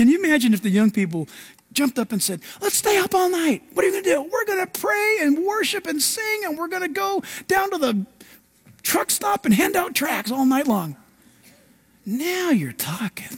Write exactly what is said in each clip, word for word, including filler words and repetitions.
Can you imagine if the young people jumped up and said, let's stay up all night. What are you going to do? We're going to pray and worship and sing, and we're going to go down to the truck stop and hand out tracts all night long. Now you're talking.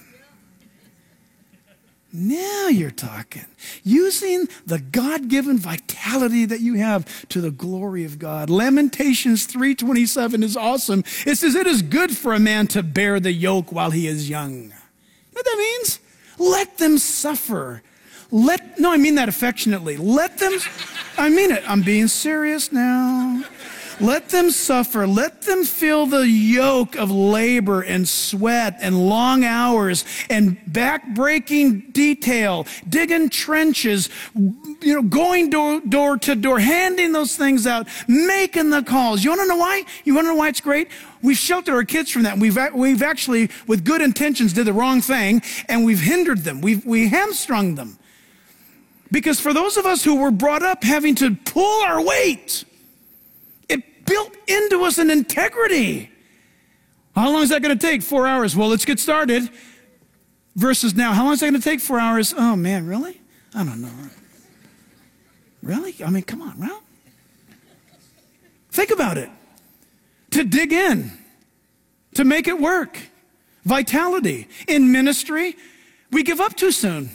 Now you're talking. Using the God-given vitality that you have to the glory of God. Lamentations three twenty-seven is awesome. It says, it is good for a man to bear the yoke while he is young. You know what that means? Let them suffer. Let, no, I mean that affectionately. Let them, I mean it. I'm being serious now. Let them suffer. Let them feel the yoke of labor and sweat and long hours and back-breaking detail, digging trenches, you know, going door, door to door, handing those things out, making the calls. You want to know why? You want to know why it's great? We've sheltered our kids from that. We've, we've actually, with good intentions, did the wrong thing, and we've hindered them. We've we hamstrung them. Because for those of us who were brought up having to pull our weight, it built into us an integrity. How long is that going to take? Four hours. Well, let's get started. Versus now, how long is that going to take? Four hours. Oh, man, really? I don't know. Really? I mean, come on, well. Think about it. To dig in, to make it work. Vitality. In ministry, we give up too soon.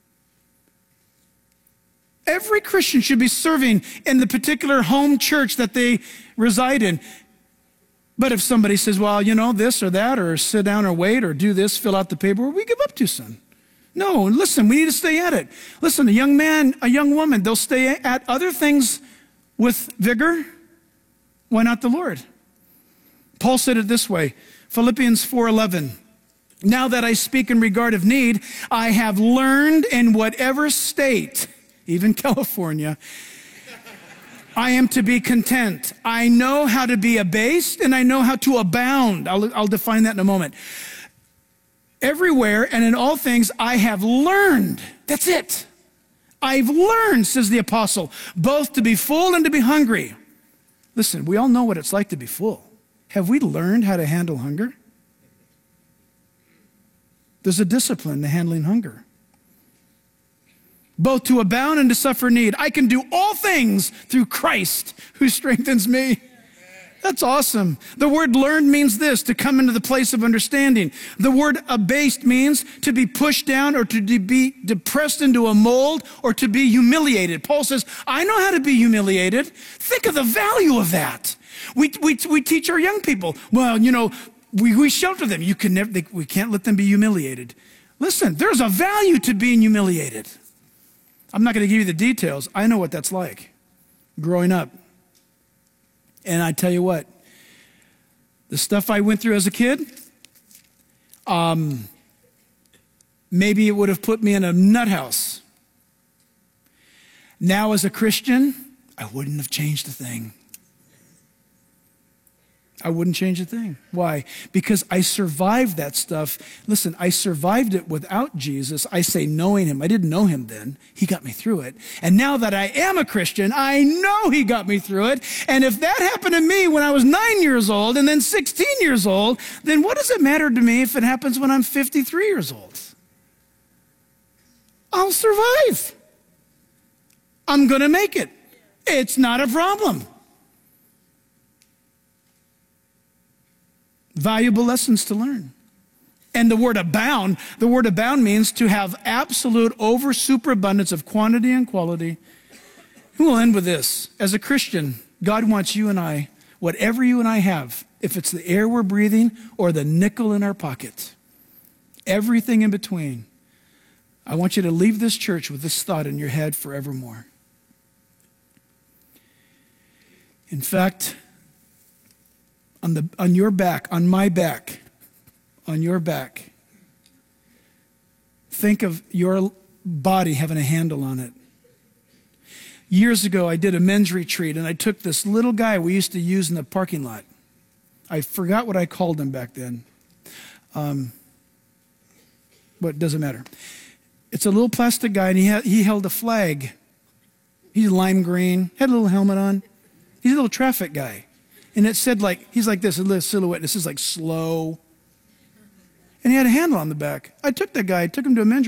Every Christian should be serving in the particular home church that they reside in. But if somebody says, well, you know, this or that, or sit down or wait, or do this, fill out the paperwork, we give up too soon. No, listen, we need to stay at it. Listen, a young man, a young woman, they'll stay at other things with vigor. Why not the Lord? Paul said it this way, Philippians four eleven. Now that I speak in regard of need, I have learned in whatever state, even California, I am to be content. I know how to be abased and I know how to abound. I'll, I'll define that in a moment. Everywhere and in all things I have learned. That's it. I've learned, says the apostle, both to be full and to be hungry. Listen, we all know what it's like to be full. Have we learned how to handle hunger? There's a discipline to handling hunger. Both to abound and to suffer need. I can do all things through Christ who strengthens me. That's awesome. The word learned means this, to come into the place of understanding. The word abased means to be pushed down or to be depressed into a mold or to be humiliated. Paul says, I know how to be humiliated. Think of the value of that. We, we, we teach our young people, well, you know, we, we shelter them. You can never, they, we can't let them be humiliated. Listen, there's a value to being humiliated. I'm not going to give you the details. I know what that's like growing up. And I tell you what, the stuff I went through as a kid, um, maybe it would have put me in a nut house. Now as a Christian, I wouldn't have changed a thing. I wouldn't change a thing. Why? Because I survived that stuff. Listen, I survived it without Jesus. I say knowing him. I didn't know him then. He got me through it. And now that I am a Christian, I know he got me through it. And if that happened to me when I was nine years old and then sixteen years old, then what does it matter to me if it happens when I'm fifty-three years old? I'll survive. I'm going to make it. It's not a problem. Valuable lessons to learn. And the word abound, the word abound means to have absolute over superabundance of quantity and quality. And we'll end with this. As a Christian, God wants you and I, whatever you and I have, if it's the air we're breathing or the nickel in our pocket, everything in between, I want you to leave this church with this thought in your head forevermore. In fact, On, the, on your back, on my back, on your back, think of your body having a handle on it. Years ago, I did a men's retreat, and I took this little guy we used to use in the parking lot. I forgot what I called him back then. Um, but it doesn't matter. It's a little plastic guy, and he, ha- he held a flag. He's lime green, had a little helmet on. He's a little traffic guy. And it said like, he's like this, a little silhouette. This is like slow. And he had a handle on the back. I took that guy, took him to a men's